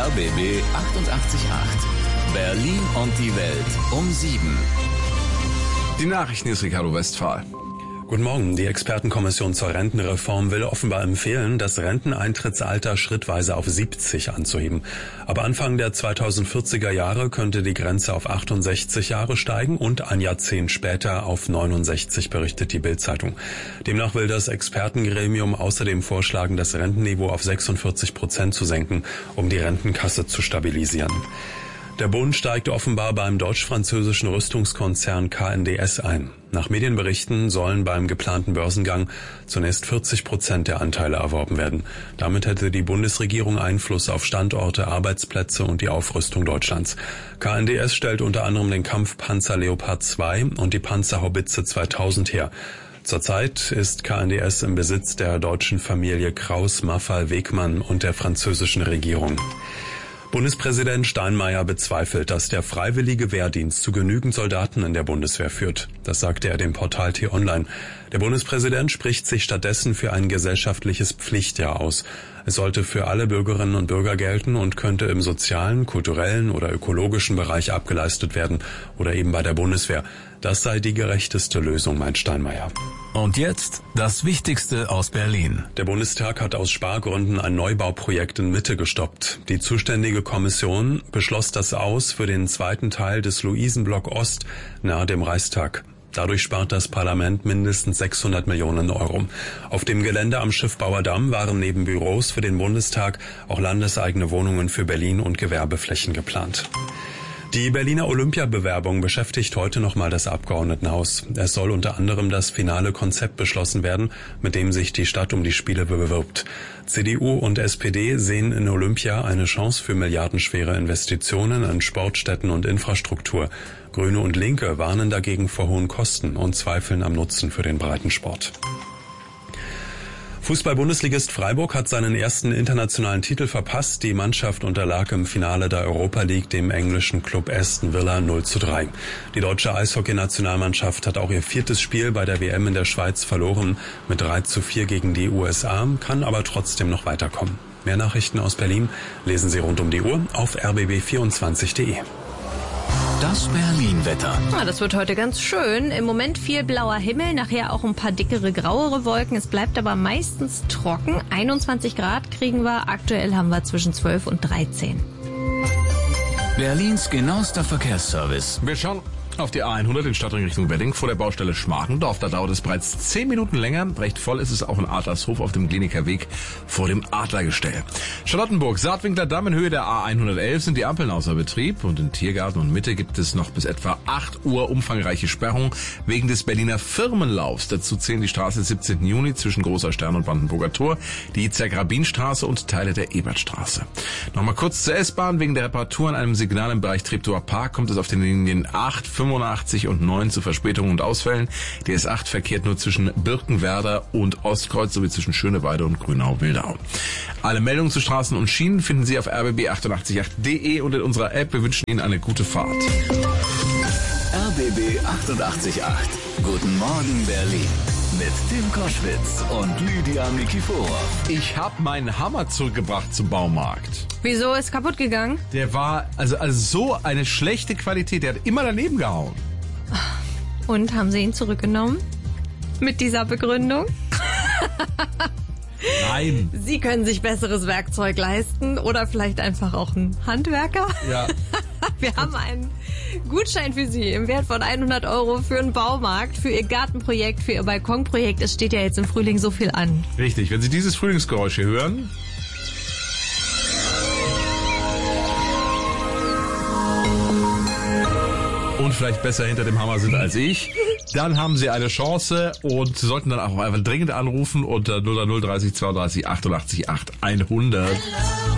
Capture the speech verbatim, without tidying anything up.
R B B achtundachtzig Komma acht. Berlin und die Welt um sieben. Die Nachrichten ist Ricardo Westphal. Guten Morgen. Die Expertenkommission zur Rentenreform will offenbar empfehlen, das Renteneintrittsalter schrittweise auf siebzig anzuheben. Ab Anfang der zweitausendvierziger Jahre könnte die Grenze auf achtundsechzig Jahre steigen und ein Jahrzehnt später auf neunundsechzig, berichtet die Bild-Zeitung. Demnach will das Expertengremium außerdem vorschlagen, das Rentenniveau auf sechsundvierzig Prozent zu senken, um die Rentenkasse zu stabilisieren. Der Bund steigt offenbar beim deutsch-französischen Rüstungskonzern K N D S ein. Nach Medienberichten sollen beim geplanten Börsengang zunächst vierzig Prozent der Anteile erworben werden. Damit hätte die Bundesregierung Einfluss auf Standorte, Arbeitsplätze und die Aufrüstung Deutschlands. K N D S stellt unter anderem den Kampfpanzer Leopard zwei und die Panzerhaubitze zweitausend her. Zurzeit ist K N D S im Besitz der deutschen Familie Kraus-Maffei-Wegmann und der französischen Regierung. Bundespräsident Steinmeier bezweifelt, dass der freiwillige Wehrdienst zu genügend Soldaten in der Bundeswehr führt. Das sagte er dem Portal T-Online. Der Bundespräsident spricht sich stattdessen für ein gesellschaftliches Pflichtjahr aus. Es sollte für alle Bürgerinnen und Bürger gelten und könnte im sozialen, kulturellen oder ökologischen Bereich abgeleistet werden oder eben bei der Bundeswehr. Das sei die gerechteste Lösung, meint Steinmeier. Und jetzt das Wichtigste aus Berlin. Der Bundestag hat aus Spargründen ein Neubauprojekt in Mitte gestoppt. Die zuständige Kommission beschloss das Aus für den zweiten Teil des Luisenblock Ost nahe dem Reichstag. Dadurch spart das Parlament mindestens sechshundert Millionen Euro. Auf dem Gelände am Schiffbauer Damm waren neben Büros für den Bundestag auch landeseigene Wohnungen für Berlin und Gewerbeflächen geplant. Die Berliner Olympiabewerbung beschäftigt heute nochmal das Abgeordnetenhaus. Es soll unter anderem das finale Konzept beschlossen werden, mit dem sich die Stadt um die Spiele bewirbt. C D U und S P D sehen in Olympia eine Chance für milliardenschwere Investitionen in Sportstätten und Infrastruktur. Grüne und Linke warnen dagegen vor hohen Kosten und zweifeln am Nutzen für den Breitensport. Fußball-Bundesligist Freiburg hat seinen ersten internationalen Titel verpasst. Die Mannschaft unterlag im Finale der Europa League dem englischen Club Aston Villa null zu drei. Die deutsche Eishockey-Nationalmannschaft hat auch ihr viertes Spiel bei der W M in der Schweiz verloren, mit drei zu vier gegen die U S A, kann aber trotzdem noch weiterkommen. Mehr Nachrichten aus Berlin lesen Sie rund um die Uhr auf r b b vierundzwanzig punkt de. Das Berlin-Wetter. Ja, das wird heute ganz schön. Im Moment viel blauer Himmel, nachher auch ein paar dickere, grauere Wolken. Es bleibt aber meistens trocken. einundzwanzig Grad kriegen wir. Aktuell haben wir zwischen zwölf und dreizehn. Berlins genauester Verkehrsservice. Wir schauen auf die A hundert in Stadtring Richtung Wedding vor der Baustelle Schmargendorf. Da dauert es bereits zehn Minuten länger. Recht voll ist es auch in Adlershof auf dem Kliniker Weg vor dem Adlergestell. Charlottenburg, Saatwinkler Damm in Höhe der A hundertelf sind die Ampeln außer Betrieb und in Tiergarten und Mitte gibt es noch bis etwa acht Uhr umfangreiche Sperrung wegen des Berliner Firmenlaufs. Dazu zählen die Straße siebzehnten Juni zwischen Großer Stern und Brandenburger Tor, die Zergrabinstraße und Teile der Ebertstraße. Nochmal kurz zur S-Bahn. Wegen der Reparatur an einem Signal im Bereich Treptower Park kommt es auf den Linien acht, fünfundachtzig und neun zu Verspätungen und Ausfällen. Die S acht verkehrt nur zwischen Birkenwerder und Ostkreuz sowie zwischen Schöneweide und Grünau-Wildau. Alle Meldungen zu Straßen und Schienen finden Sie auf r b b achtundachtzig Komma acht punkt de und in unserer App. Wir wünschen Ihnen eine gute Fahrt. R B B achtundachtzig Komma acht. Guten Morgen Berlin. Mit Tim Koschwitz und Lydia Nikiforov. Ich habe meinen Hammer zurückgebracht zum Baumarkt. Wieso ist kaputt gegangen? Der war also, also so eine schlechte Qualität. Der hat immer daneben gehauen. Und haben Sie ihn zurückgenommen? Mit dieser Begründung? Nein. Sie können sich besseres Werkzeug leisten oder vielleicht einfach auch einen Handwerker. Ja. Wir haben einen Gutschein für Sie im Wert von hundert Euro für einen Baumarkt, für Ihr Gartenprojekt, für Ihr Balkonprojekt. Es steht ja jetzt im Frühling so viel an. Richtig, wenn Sie dieses Frühlingsgeräusch hier hören... und vielleicht besser hinter dem Hammer sind als ich, dann haben Sie eine Chance und sollten dann auch einfach dringend anrufen unter null null dreißig zweiunddreißig achtundachtzig acht hundert.